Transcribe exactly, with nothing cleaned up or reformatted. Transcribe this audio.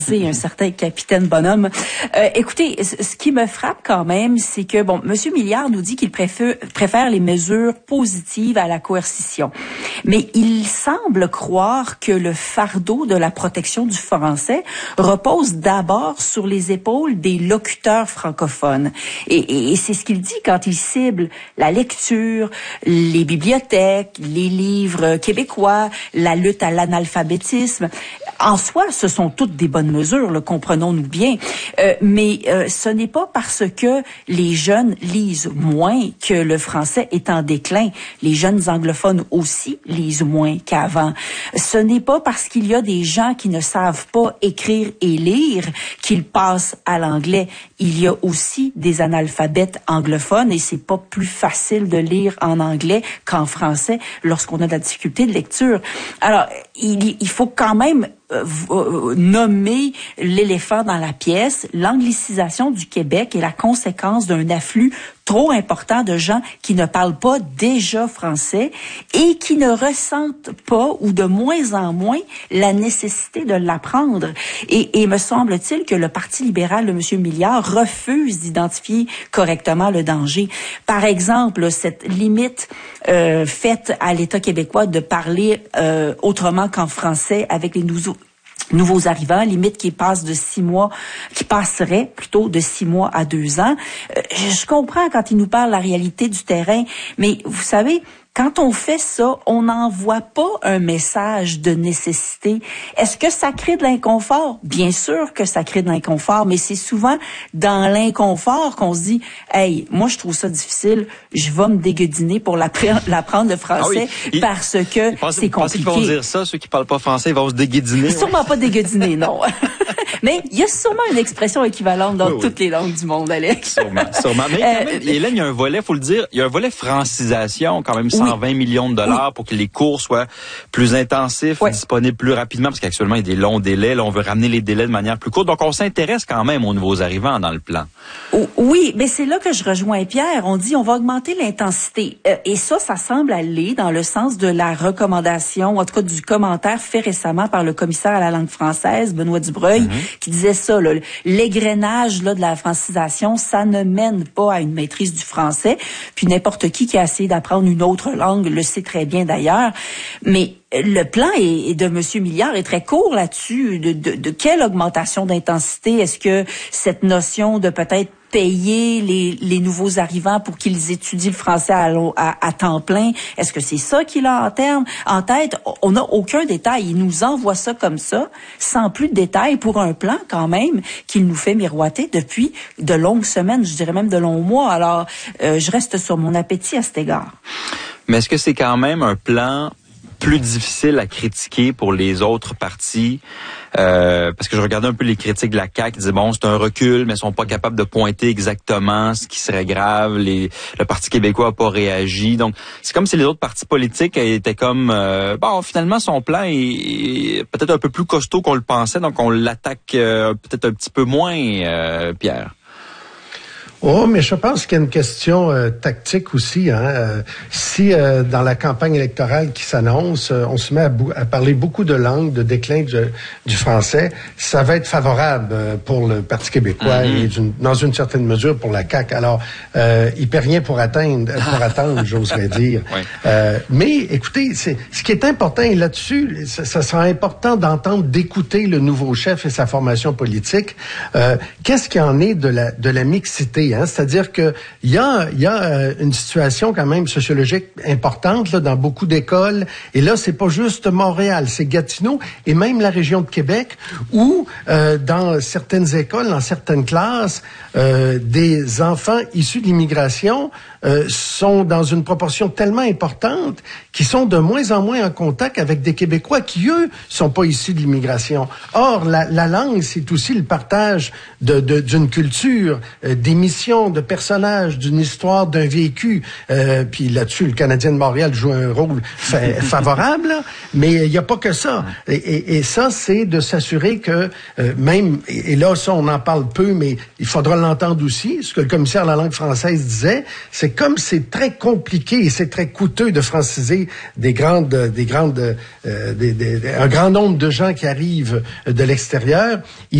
un certain capitaine Bonhomme. Euh, écoutez, ce qui me frappe quand même, c'est que, bon, M. Milliard nous dit qu'il préfère, préfère les mesures positives à la coercition. Mais il semble croire que le fardeau de la protection du français repose d'abord sur les épaules des locuteurs francophones. Et, et, et c'est ce qu'il dit quand il cible la lecture, les bibliothèques, les livres québécois, la lutte à l'analphabétisme. En soi, ce sont toutes des bonnes mesures, le comprenons-nous bien. Euh, mais euh, ce n'est pas parce que les jeunes lisent moins que le français est en déclin. Les jeunes anglophones aussi lisent moins qu'avant. Ce n'est pas parce qu'il y a des gens qui ne savent pas écrire et lire qu'ils passent à l'anglais. Il y a aussi des analphabètes anglophones et c'est pas plus facile de lire en anglais qu'en français lorsqu'on a de la difficulté de lecture. Alors, il, il faut quand même euh, nommer l'éléphant dans la pièce. L'anglicisation du Québec est la conséquence d'un afflux trop important de gens qui ne parlent pas déjà français et qui ne ressentent pas ou de moins en moins la nécessité de l'apprendre. Et, et me semble-t-il que le Parti libéral de M. Milliard refuse d'identifier correctement le danger. Par exemple, cette limite euh, faite à l'État québécois de parler euh, autrement qu'en français avec les nouveaux nouveaux arrivants, limite qui passe de six mois, qui passerait plutôt de six mois à deux ans. Euh, je comprends quand il nous parle de la réalité du terrain, mais vous savez, quand on fait ça, on n'envoie pas un message de nécessité. Est-ce que ça crée de l'inconfort? Bien sûr que ça crée de l'inconfort, mais c'est souvent dans l'inconfort qu'on se dit « Hey, moi je trouve ça difficile, je vais me déguediner pour l'apprendre le français ah oui. parce que c'est compliqué. » Ils vont dire ça, ceux qui parlent pas français, ils vont se déguediner. Sûrement ouais. pas déguediner, non. Mais il y a sûrement une expression équivalente dans oui, oui. toutes les langues du monde, Alex. Sûrement, sûrement. Mais quand même, euh, Hélène, il y a un volet, faut le dire, il y a un volet francisation, quand même cent vingt oui. millions de dollars oui. pour que les cours soient plus intensifs, oui. disponibles plus rapidement, parce qu'actuellement, il y a des longs délais. Là, on veut ramener les délais de manière plus courte. Donc, on s'intéresse quand même aux nouveaux arrivants dans le plan. Oui, mais c'est là que je rejoins Pierre. On dit on va augmenter l'intensité. Euh, et ça, ça semble aller dans le sens de la recommandation, en tout cas du commentaire fait récemment par le commissaire à la langue française, Benoît Dubreuil, mm-hmm. qui disait ça, là, l'égrenage là, de la francisation, ça ne mène pas à une maîtrise du français. Puis n'importe qui qui a essayé d'apprendre une autre langue le sait très bien d'ailleurs. Mais le plan est, de M. Milliard est très court là-dessus. De, de, de quelle augmentation d'intensité? Est-ce que cette notion de peut-être payer les, les nouveaux arrivants pour qu'ils étudient le français à, à, à temps plein, est-ce que c'est ça qu'il a en terme, en tête? On n'a aucun détail. Il nous envoie ça comme ça, sans plus de détails, pour un plan quand même qu'il nous fait miroiter depuis de longues semaines, je dirais même de longs mois. Alors, euh, je reste sur mon appétit à cet égard. Mais est-ce que c'est quand même un plan plus difficile à critiquer pour les autres partis? Euh, parce que je regardais un peu les critiques de la C A Q, ils disaient bon, c'est un recul, mais ils sont pas capables de pointer exactement ce qui serait grave. Les, le Parti québécois a pas réagi. Donc, c'est comme si les autres partis politiques étaient comme euh, bon, finalement, son plan est, est peut-être un peu plus costaud qu'on le pensait, donc on l'attaque euh, peut-être un petit peu moins, euh, Pierre. Oh, mais je pense qu'il y a une question euh, tactique aussi. Hein. Euh, si euh, dans la campagne électorale qui s'annonce, euh, on se met à, bou- à parler beaucoup de langues, de déclin du, du français, ça va être favorable euh, pour le Parti québécois mm-hmm. et d'une, dans une certaine mesure pour la C A Q. Alors, euh, il perd rien pour atteindre, pour attendre, j'oserais dire. Oui. Euh, mais écoutez, c'est, ce qui est important et là-dessus, ça, ça sera important d'entendre, d'écouter le nouveau chef et sa formation politique. Euh, qu'est-ce qu'il en est de la, de la mixité? Hein? C'est-à-dire que il y a, il y a euh, une situation quand même sociologique importante là, dans beaucoup d'écoles. Et là, c'est pas juste Montréal, c'est Gatineau et même la région de Québec où, euh, dans certaines écoles, dans certaines classes, euh, des enfants issus de l'immigration euh, sont dans une proportion tellement importante qu'ils sont de moins en moins en contact avec des Québécois qui, eux, sont pas issus de l'immigration. Or, la, la langue, c'est aussi le partage de, de, d'une culture, euh, d'émission tradition, de personnages, d'une histoire, d'un vécu. Euh, puis là-dessus, le Canadien de Montréal joue un rôle fa- favorable, là. Mais il n'y a pas que ça. Et, et, et ça, c'est de s'assurer que euh, même, et, et là, ça, on en parle peu, mais il faudra l'entendre aussi, ce que le commissaire à la langue française disait, c'est comme c'est très compliqué et c'est très coûteux de franciser des grandes, des grandes, euh, des, des, un grand nombre de gens qui arrivent de l'extérieur.